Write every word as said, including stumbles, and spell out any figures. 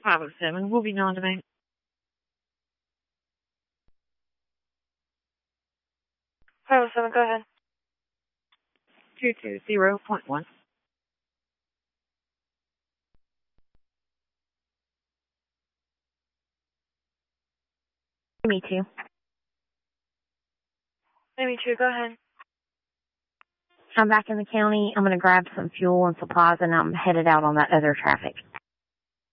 five oh seven will be non-demand. five oh seven, go ahead. two two zero point one. Me too. Me too, go ahead. I'm back in the county. I'm going to grab some fuel and supplies, and I'm headed out on that other traffic.